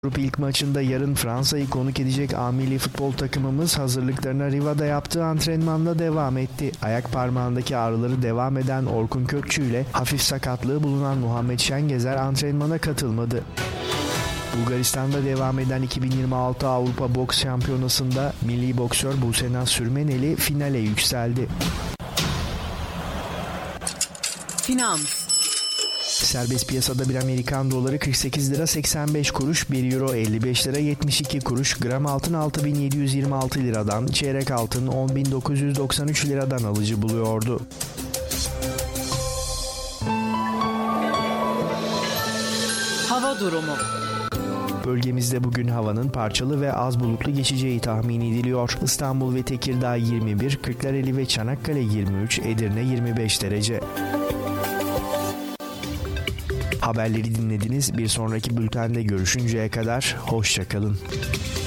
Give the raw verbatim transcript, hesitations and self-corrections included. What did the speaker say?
Grup ilk maçında yarın Fransa'yı konuk edecek A milli futbol takımımız hazırlıklarına Riva'da yaptığı antrenmanda devam etti. Ayak parmağındaki ağrıları devam eden Orkun Kökçü ile hafif sakatlığı bulunan Muhammed Şengezer antrenmana katılmadı. Bulgaristan'da devam eden iki bin yirmi altı Avrupa Boks Şampiyonası'nda milli boksör Busenaz Sürmeneli finale yükseldi. Finans. Serbest piyasada bir Amerikan doları kırk sekiz lira seksen beş kuruş, bir euro elli beş lira yetmiş iki kuruş, gram altın altı bin yedi yüz yirmi altı liradan, çeyrek altın on bin dokuz yüz doksan üç liradan alıcı buluyordu. Hava durumu. Bölgemizde bugün havanın parçalı ve az bulutlu geçeceği tahmin ediliyor. İstanbul ve Tekirdağ yirmi bir, Kırklareli ve Çanakkale yirmi üç, Edirne yirmi beş derece. Haberleri dinlediniz. Bir sonraki bültende görüşünceye kadar hoşça kalın.